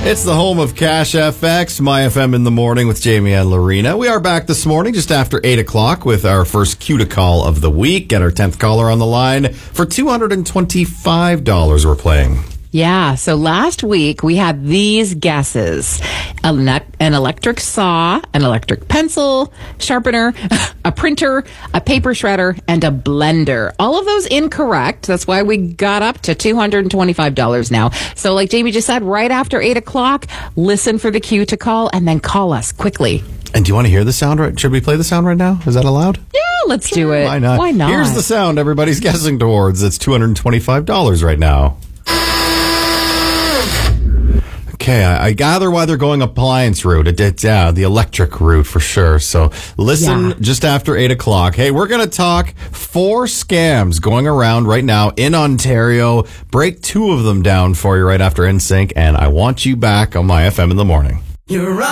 It's the home of Cash FX, My FM in the morning with Jamie and Lorena. We are back this morning just after 8 o'clock with our first cue to call of the week. Get our 10th caller on the line for $225 we're playing. Yeah, so last week we had these guesses. An electric saw, an electric pencil, sharpener, a printer, a paper shredder, and a blender. All of those incorrect. That's why we got up to $225 now. So like Jamie just said, right after 8 o'clock, listen for the cue to call and then call us quickly. And do you want to hear the sound right? Should we play the sound right now? Is that allowed? Yeah, let's do it. Why not? Why not? Here's the sound everybody's guessing towards. It's $225 right now. Okay, I gather why they're going appliance route. It's the electric route for sure. So listen just after 8 o'clock. Hey, we're going to talk 4 scams going around right now in Ontario. Break 2 of them down for you right after NSYNC. And I want you back on My FM in the morning.